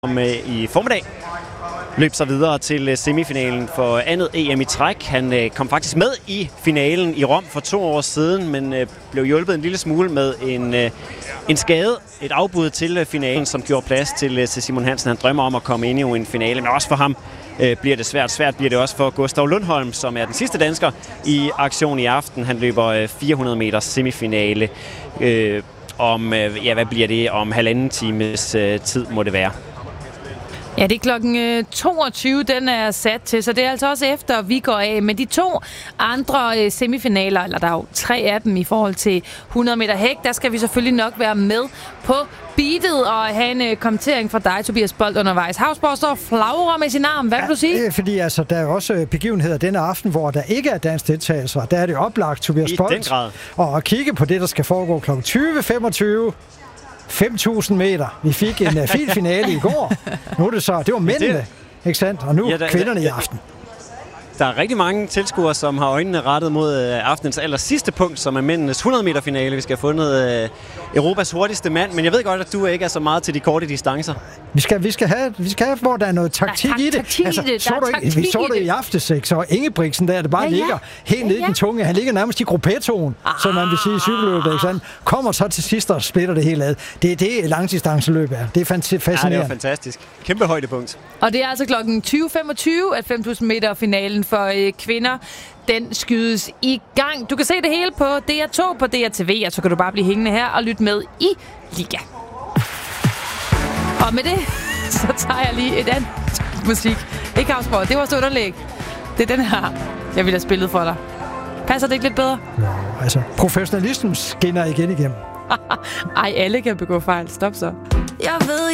I formiddag løb sig videre til semifinalen for andet EM i træk. Han kom faktisk med i finalen i Rom for 2 år siden, men blev hjulpet en lille smule med en skade, et afbud til finalen, som gjorde plads til Simon Hansen. Han drømmer om at komme ind i en finale, men også for ham bliver det svært. Svært bliver det også for Gustav Lundholm, som er den sidste dansker i aktion i aften. Han løber 400 meter semifinale hvad bliver det? Om 1,5 times tid må det være. Ja, det er klokken 22, den er sat til, så det er altså også efter, vi går af. Men de 2 andre semifinaler, eller der er jo 3 af dem i forhold til 100 meter hæk, der skal vi selvfølgelig nok være med på beatet og have en kommentering fra dig, Tobias Bolt, undervejs. Havsborg står flagrer med sin arm. Hvad vil du sige? Fordi altså, der er også begivenheder denne aften, hvor der ikke er dansk deltagelse. Der er det oplagt, Tobias Bolt, og kigge på det, der skal foregå kl. 20.25. 5.000 meter. Vi fik en fin finale i går. Nu er det så, det var mændene, ikke sandt? Og nu kvinderne i aften. Der er rigtig mange tilskuere, som har øjnene rettet mod aftenens aller sidste punkt, som er mændenes 100 meter finale. Vi skal have fundet Europas hurtigste mand, men jeg ved godt, at du ikke er så meget til de korte distancer. Vi skal have, hvor der er noget taktik i det. Vi så det i aftes, ikke? Så Ingebrigtsen der, det bare ligger helt nede i den tunge. Han ligger nærmest i gruppettoen, som man vil sige i cykelløbet, ikke sandt? Kommer så til sidst og splitter det hele ad. Det er det langdistanceløb er. Det er fascinerende. Ja, det er fantastisk. Kæmpe højdepunkt. Og det er altså klokken 20.25, at 5.000 meter finalen for kvinder, den skydes i gang. Du kan se det hele på DR2 på DRTV, og så kan du bare blive hængende her og lytte med i Liga. Og med det, så tager jeg lige et andet musik. Ikke Havsborg, det var så underlæg. Det er den her, jeg ville have spillet for dig. Passer det ikke lidt bedre? Nå, altså, professionalismen skinner igen igennem. Ej, alle kan begå fejl. Stop så. Jeg ved